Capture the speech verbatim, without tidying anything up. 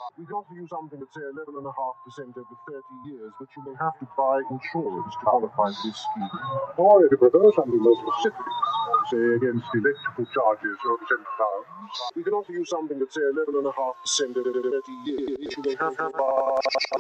We can offer you something at say eleven point five percent over thirty years, but you may have to buy insurance to qualify for this scheme. Or if you prefer something more specific, say against electrical charges over ten pounds, we can offer you something at say eleven point five percent over thirty years, but you may have to buy